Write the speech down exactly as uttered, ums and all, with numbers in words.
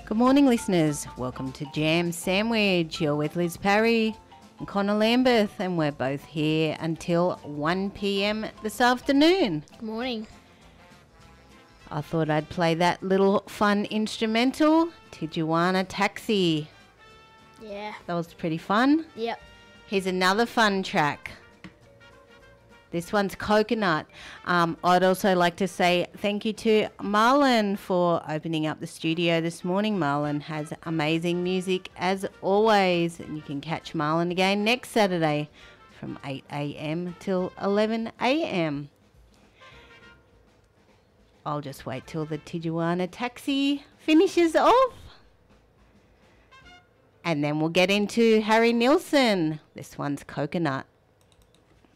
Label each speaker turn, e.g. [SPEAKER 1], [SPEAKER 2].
[SPEAKER 1] Good morning, listeners. Welcome to Jam Sandwich. You're with Liz Parry and Connor Lambeth, and we're both here until one p.m. this afternoon.
[SPEAKER 2] Good morning.
[SPEAKER 1] I thought I'd play that little fun instrumental, Tijuana Taxi.
[SPEAKER 2] Yeah.
[SPEAKER 1] That was pretty fun.
[SPEAKER 2] Yep.
[SPEAKER 1] Here's another fun track. This one's Coconut. Um, I'd also like to say thank you to Marlon for opening up the studio this morning. Marlon has amazing music as always. And you can catch Marlon again next Saturday from eight a.m. till eleven a.m. I'll just wait till the Tijuana Taxi finishes off. And then we'll get into Harry Nilsson. This one's Coconut.